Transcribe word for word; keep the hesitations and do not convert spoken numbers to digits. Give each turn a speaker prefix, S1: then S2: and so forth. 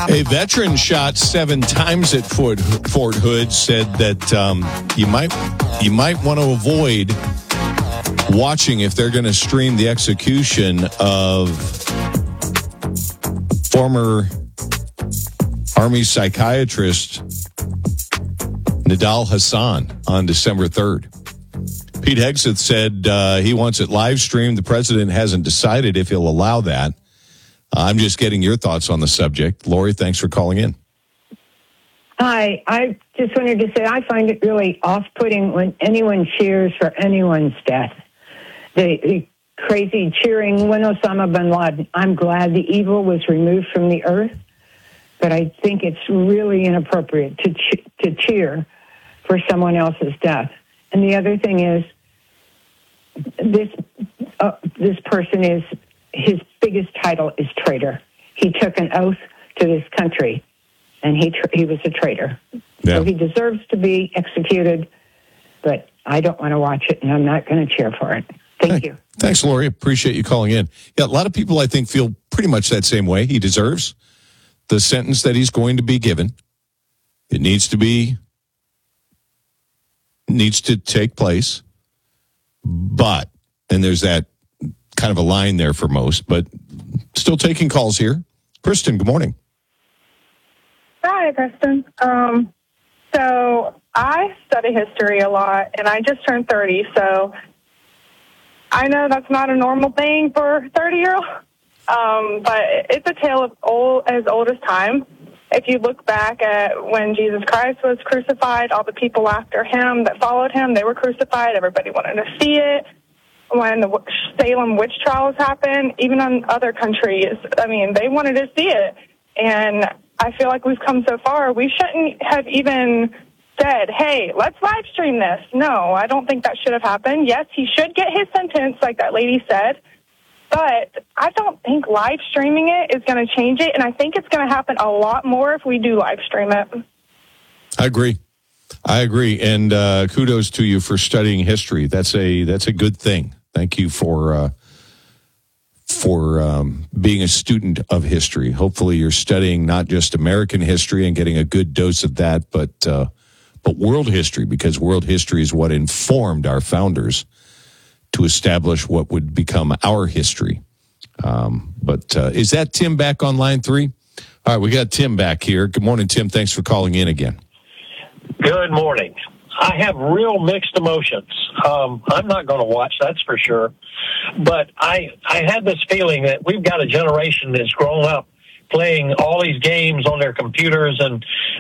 S1: A veteran shot seven times at Fort, Fort Hood said that um, you might you might want to avoid watching if they're going to stream the execution of former Army psychiatrist Nidal Hasan on December third. Pete Hegseth said uh, he wants it live streamed. The president hasn't decided if he'll allow that. I'm just getting your thoughts on the subject. Lori, thanks for calling in.
S2: Hi. I just wanted to say I find it really off-putting when anyone cheers for anyone's death. The, the crazy cheering when Osama bin Laden. I'm glad the evil was removed from the earth, but I think it's really inappropriate to che- to cheer for someone else's death. And the other thing is, this uh, this person is, his biggest title is traitor. He took an oath to this country, and he tra- he was a traitor.
S1: Yeah.
S2: So he deserves to be executed, but I don't want to watch it, and I'm not going to cheer for it. Thank
S1: hey,
S2: you.
S1: Thanks, Lori. Appreciate you calling in. Yeah, a lot of people, I think, feel pretty much that same way. He deserves the sentence that he's going to be given. It needs to be, needs to take place. But, and there's that kind of a line there for most, but still taking calls here. Kristen, good morning.
S3: Hi, Kristen. Um, so I study history a lot, and I just turned thirty, so I know that's not a normal thing for a thirty-year-old, um, but it's a tale of old, as old as time. If you look back at when Jesus Christ was crucified, all the people after him that followed him, they were crucified. Everybody wanted to see it. When the Salem witch trials happened, even in other countries, I mean, they wanted to see it. And I feel like we've come so far, we shouldn't have even said, hey, let's live stream this. No, I don't think that should have happened. Yes, he should get his sentence, like that lady said. But I don't think live streaming it is going to change it. And I think it's going to happen a lot more if we do live stream it.
S1: I agree. I agree. And uh, kudos to you for studying history. That's a that's a good thing. Thank you for uh, for um, being a student of history. Hopefully you're studying not just American history and getting a good dose of that, but uh, but world history, because world history is what informed our founders to establish what would become our history. Um, but uh, is that Tim back on line three? All right, we got Tim back here. Good morning, Tim. Thanks for calling in again.
S4: Good morning. I have real mixed emotions. Um, I'm not going to watch, that's for sure. But I, I had this feeling that we've got a generation that's grown up playing all these games on their computers and